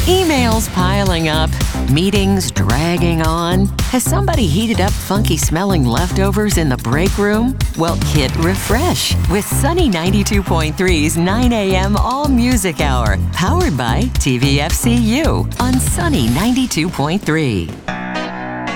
Emails piling up, meetings dragging on. Has somebody heated up funky-smelling leftovers in the break room? Well, hit refresh with Sunny 92.3's 9 a.m. All Music Hour, powered by TVFCU on Sunny 92.3.